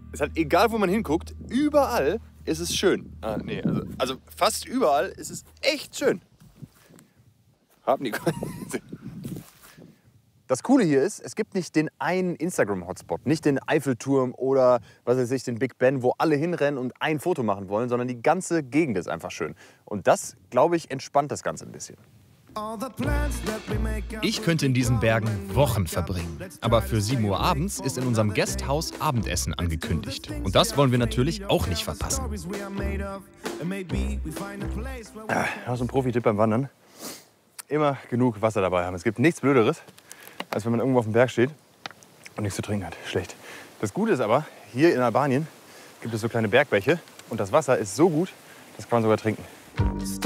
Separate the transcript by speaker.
Speaker 1: ist halt egal, wo man hinguckt, überall ist es schön. Nee, also fast überall ist es echt schön. Das Coole hier ist, es gibt nicht den einen Instagram-Hotspot, nicht den Eiffelturm oder was weiß ich, den Big Ben, wo alle hinrennen und ein Foto machen wollen, sondern die ganze Gegend ist einfach schön. Und das, glaube ich, entspannt das Ganze ein bisschen.
Speaker 2: Ich könnte in diesen Bergen Wochen verbringen. Aber für 7 Uhr abends ist in unserem Gasthaus Abendessen angekündigt. Und das wollen wir natürlich auch nicht verpassen.
Speaker 1: Noch so ein Profi-Tipp beim Wandern. Immer genug Wasser dabei haben. Es gibt nichts Blöderes, als wenn man irgendwo auf dem Berg steht und nichts zu trinken hat. Schlecht. Das Gute ist aber, hier in Albanien gibt es so kleine Bergbäche und das Wasser ist so gut, das kann man sogar trinken.